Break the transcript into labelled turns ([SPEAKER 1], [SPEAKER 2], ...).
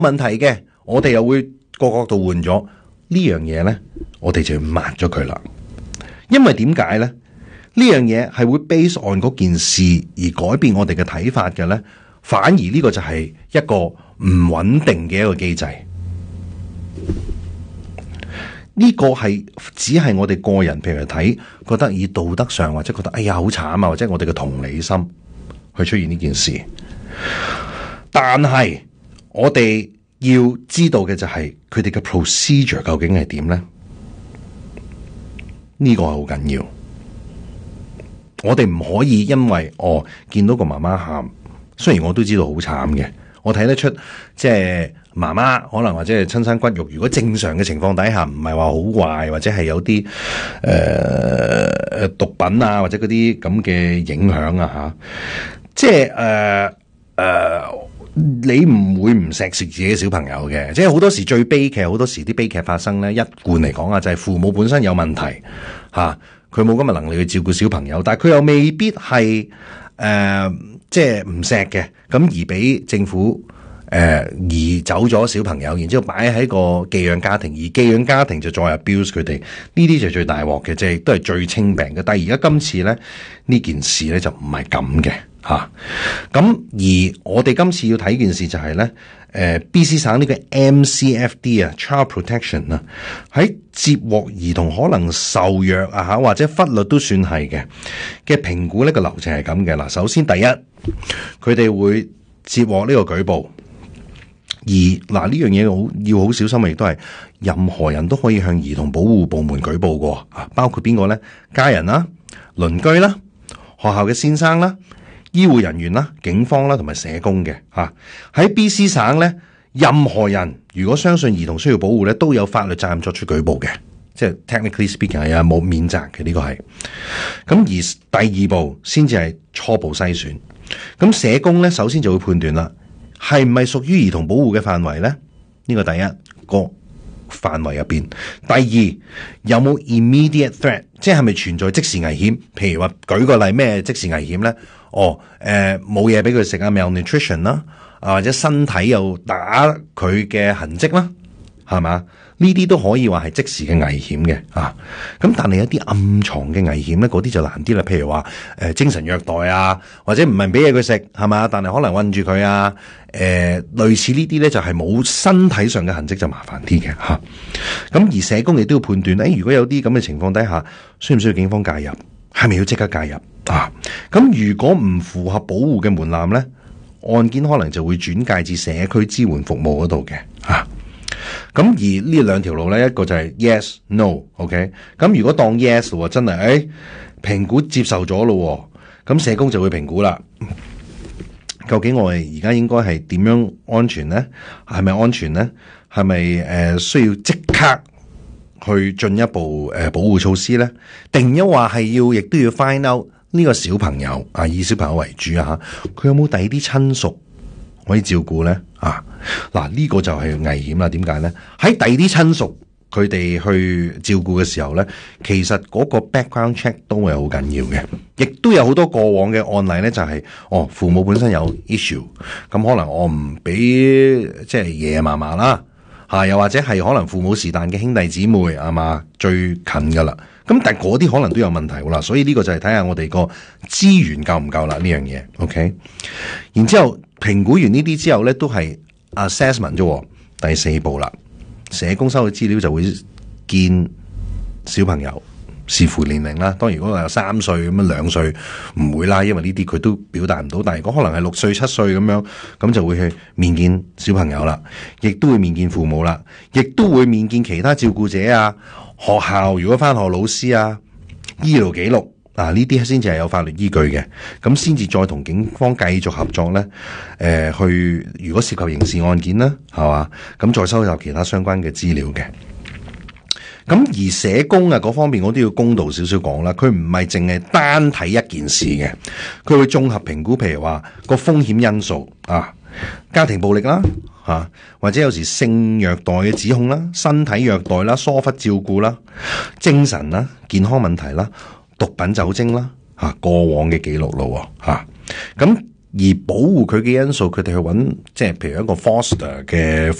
[SPEAKER 1] 問題嘅，我哋又會個角度換咗呢樣嘢咧，我哋就要抹咗佢啦。因為點解咧？呢樣嘢係會 base on 嗰件事而改變我哋嘅睇法嘅咧，反而呢個就係一個唔穩定嘅一個機制。呢個係只係我哋個人，譬如睇覺得以道德上或者覺得哎呀好慘啊，或者我哋嘅同理心去出現呢件事。但係我哋要知道嘅就係佢哋嘅 procedure 究竟係點咧？呢個係好緊要。我哋唔可以因為見到個媽媽喊，雖然我都知道好慘嘅，我睇得出即係媽媽可能或者係親生骨肉，如果正常嘅情況底下，唔係話好壞或者係有啲毒品啊或者嗰啲咁嘅影響啊即係你唔會唔錫自己嘅小朋友嘅，即係好多時最悲劇，好多時啲悲劇發生咧，一貫嚟講就係父母本身有問題佢冇咁嘅能力去照顧小朋友，但係佢又未必係即係唔錫嘅，咁而俾政府移走咗小朋友，然之後擺喺個寄養家庭，而寄養家庭就再 abuse 佢哋，呢啲就最大鑊嘅，即係都係最清病嘅。但係而家今次咧呢件事咧就唔係咁嘅咁而我哋今次要睇件事就係咧BC 省呢個 MCFD Child Protection 喺接獲兒童可能受虐或者忽略都算係嘅評估，呢個流程係咁嘅。嗱，首先第一，佢哋會接獲呢個舉報，而嗱呢樣嘢要好小心嘅，亦都係任何人都可以向兒童保護部門舉報過包括邊個咧？家人啦、鄰居啦、學校嘅先生啦、醫護人員啦、警方啦同埋社工嘅喺 BC 省咧，任何人如果相信兒童需要保護咧，都有法律責任作出舉報嘅，即係 technically speaking 係冇免責嘅，呢個係。咁而第二步先至係初步篩選。咁社工咧首先就會判斷啦，係唔係屬於兒童保護嘅範圍咧？呢個第一個範圍入邊。第二，有冇 immediate threat， 即係咪存在即時危險？譬如話舉個例，咩即時危險咧？冇嘢俾佢食malnutrition 啦，或者身體又打佢嘅痕跡啦，係嘛？呢啲都可以話係即時嘅危險嘅咁但係有啲暗藏嘅危險咧，嗰啲就難啲啦。譬如話精神虐待或者唔係俾嘢佢食，係嘛？但係可能韞住佢類似呢啲咧就係冇身體上嘅痕跡，就麻煩啲嘅咁而社工亦都要判斷如果有啲咁嘅情況底下，需唔需要警方介入？係咪要即刻介入咁如果唔符合保護嘅門檻咧，案件可能就會轉介至社區支援服務嗰度嘅咁而呢兩條路咧，一個就係 yes no，OK，咁如果當 yes 真係評估接受咗咯，咁社工就會評估啦。究竟我哋而家應該係點樣安全咧？係咪安全咧？係咪需要即刻去進一步保護措施咧？定抑或係亦都要 find out 呢個小朋友以小朋友為主佢有冇第二啲親屬可以照顧咧？嗱，呢個就係危險啦。點解咧？喺第二啲親屬佢哋去照顧嘅時候咧，其實嗰個 background check 都係好緊要嘅。亦都有好多過往嘅案例咧，就係父母本身有 issue， 咁可能我唔俾即係爺爺嫲嫲啦又或者係可能父母是但嘅兄弟姊妹係嘛，最近噶啦。咁但係嗰啲可能都有問題啦，所以呢個就係睇下我哋個資源夠唔夠啦，呢樣嘢 OK。然之後評估完呢啲之後咧，都係 assessment 啫。第四步啦，社工收嘅資料就會見小朋友，視乎年齡啦。當然如果有3歲咁樣2歲唔會啦，因為呢啲佢都表達唔到。但係如果可能係6歲7歲咁樣，咁就會去面見小朋友啦，亦都會面見父母啦，亦都會面見其他照顧者學校如果返學老師醫療記錄呢啲先至係有法律依據嘅，咁先至再同警方繼續合作咧。去如果涉及刑事案件啦，係嘛，咁再收集其他相關嘅資料嘅。咁而社工嗰方面，我都要公道少少講啦。佢唔係淨係單睇一件事嘅，佢會綜合評估，譬如話個風險因素家庭暴力啦或者有時性虐待嘅指控啦、身體虐待啦、疏忽照顧啦、精神啦、健康問題啦、毒品酒精啦過往嘅記錄咯咁而保護佢嘅因素，佢哋去揾即係譬如一個 foster 嘅